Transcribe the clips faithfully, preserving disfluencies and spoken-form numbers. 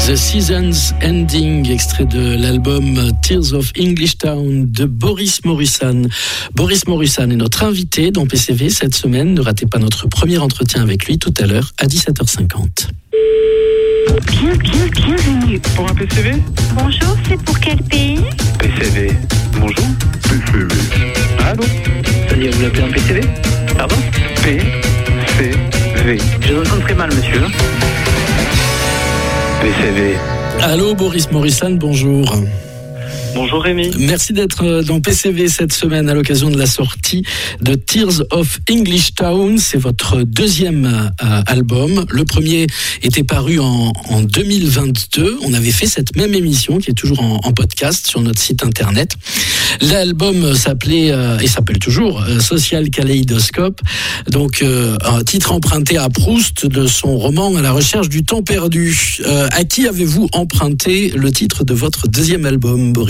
The Season's Ending, extrait de l'album Tears of English Town de Boris Morusan. Boris Morusan est notre invité dans P C V cette semaine. Ne ratez pas notre premier entretien avec lui tout à l'heure à dix-sept heures cinquante. Bien, bien, bienvenue. Pour un P C V ? Bonjour, c'est pour quel pays ? P C V. Bonjour. P C V. Allô ? C'est-à-dire, vous l'appelez un P C V ? Pardon ? P C V. Je vous entends très mal, monsieur. P C V. Allô, Boris Morusan, bonjour. Bonjour Rémi. Merci d'être dans P C V cette semaine à l'occasion de la sortie de Tears of English Town. C'est votre deuxième euh, album. Le premier était paru en, en deux mille vingt-deux. On avait fait cette même émission qui est toujours en, en podcast sur notre site internet. L'album s'appelait euh, et s'appelle toujours euh, Social Kaleidoscope. Donc euh, un titre emprunté à Proust de son roman À la recherche du temps perdu. Euh, à qui avez-vous emprunté le titre de votre deuxième album, Boris ?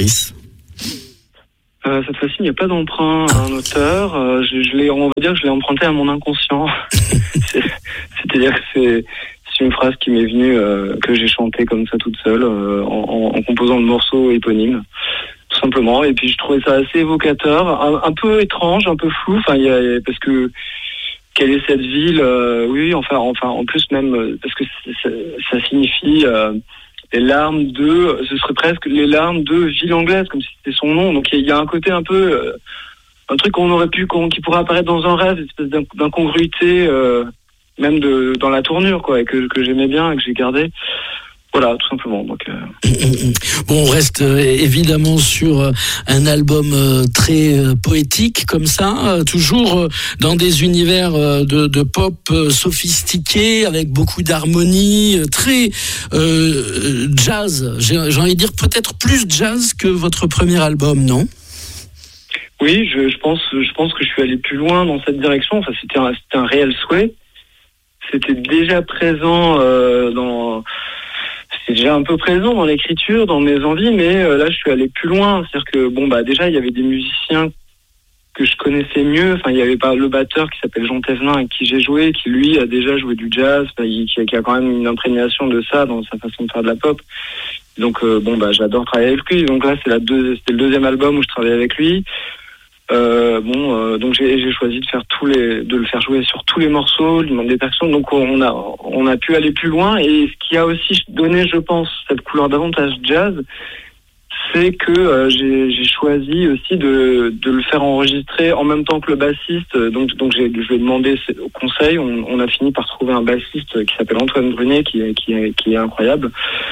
Euh, cette fois-ci, il n'y a pas d'emprunt à un auteur. Euh, je, je l'ai, on va dire que je l'ai emprunté à mon inconscient. c'est, c'est-à-dire que c'est, c'est une phrase qui m'est venue, euh, que j'ai chantée comme ça toute seule, euh, en, en composant le morceau éponyme, tout simplement. Et puis je trouvais ça assez évocateur, un, un peu étrange, un peu flou. Enfin, il y a, parce que quelle est cette ville euh, Oui, enfin, enfin, en plus même parce que ça, ça signifie. Euh, les larmes de, ce serait presque les larmes de ville anglaise, comme si c'était son nom. Donc il y, y a un côté un peu, euh, un truc qu'on aurait pu, qu'on, qui pourrait apparaître dans un rêve, une espèce d'incongruité, euh, même de, dans la tournure, quoi, et que, que j'aimais bien et que j'ai gardé. Voilà, tout simplement. Donc, euh... Bon, on reste euh, évidemment sur euh, un album euh, très euh, poétique comme ça, euh, toujours euh, dans des univers euh, de, de pop euh, sophistiqués, avec beaucoup d'harmonie, euh, très euh, jazz. J'ai, j'ai envie de dire peut-être plus jazz que votre premier album, non ? Oui, je, je pense, je pense que je suis allé plus loin dans cette direction. Enfin, c'était un, c'était un réel souhait. C'était déjà présent euh, dans. C'est déjà un peu présent dans l'écriture, dans mes envies, mais euh, là je suis allé plus loin. C'est-à-dire que bon bah déjà il y avait des musiciens que je connaissais mieux. Enfin il y avait pas le batteur qui s'appelle Jean Thévenin avec qui j'ai joué, qui lui a déjà joué du jazz, enfin, il, qui, a, qui a quand même une imprégnation de ça dans sa façon de faire de la pop. Donc euh, bon bah j'adore travailler avec lui. Donc là c'est la deux, c'était le deuxième album où je travaillais avec lui. Euh, bon, euh, donc j'ai, j'ai choisi de faire tous les, de le faire jouer sur tous les morceaux, lui demander des percussions. Donc on a, on a pu aller plus loin. Et ce qui a aussi donné, je pense, cette couleur davantage jazz, c'est que euh, j'ai, j'ai choisi aussi de, de le faire enregistrer en même temps que le bassiste. Donc, donc j'ai, je lui ai demandé au conseil. On, on a fini par trouver un bassiste qui s'appelle Antoine Brunet, qui est, qui est, qui est incroyable.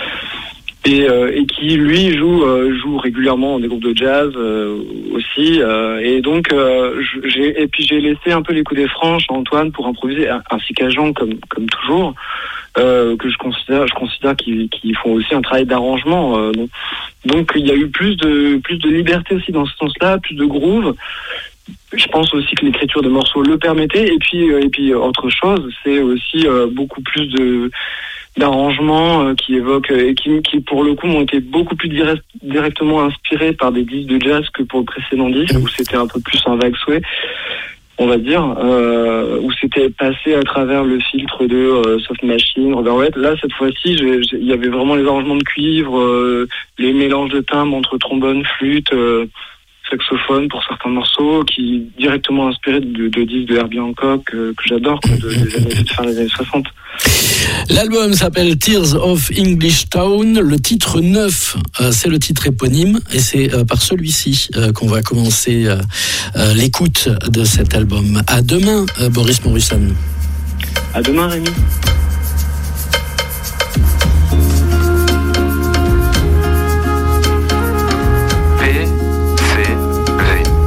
Et, euh, et qui lui joue euh, joue régulièrement dans des groupes de jazz euh, aussi euh, et donc euh, j'ai et puis j'ai laissé un peu les coups des franches à Antoine pour improviser, ainsi qu'à Jean comme comme toujours euh, que je considère je considère qu'ils, qu'ils font aussi un travail d'arrangement euh, donc, donc il y a eu plus de plus de liberté aussi dans ce sens-là, plus de groove. Je pense aussi que l'écriture de morceaux le permettait et puis euh, et puis autre chose, c'est aussi euh, beaucoup plus de d'arrangements euh, qui évoquent euh, et qui, qui pour le coup m'ont été beaucoup plus direct, directement inspirés par des disques de jazz que pour le précédent disque où c'était un peu plus un vague souhait, on va dire, euh, où c'était passé à travers le filtre de euh, Soft Machine, Robert Wyatt. Là cette fois-ci il y avait vraiment les arrangements de cuivre, euh, les mélanges de timbres entre trombone, flûte, euh, saxophone pour certains morceaux, qui directement inspirés de, de disques de Herbie Hancock euh, que j'adore, quoi, de, des années, de fin des années soixante. L'album s'appelle Tears of English Town. Le titre neuf, euh, c'est le titre éponyme, et c'est euh, par celui-ci euh, qu'on va commencer euh, euh, l'écoute de cet album. À demain, euh, Boris Morusan. À demain, Rémi.